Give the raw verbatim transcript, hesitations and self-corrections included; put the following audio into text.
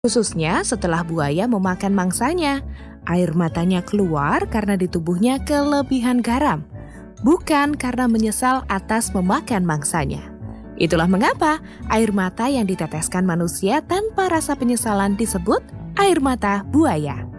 Khususnya setelah buaya memakan mangsanya. Air matanya keluar karena di tubuhnya kelebihan garam, bukan karena menyesal atas memakan mangsanya. Itulah mengapa air mata yang diteteskan manusia tanpa rasa penyesalan disebut air mata buaya.